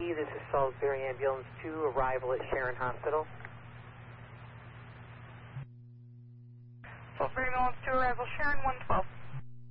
this is Salisbury Ambulance 2, arrival at Sharon Hospital. Salisbury Ambulance 2, arrival Sharon 112.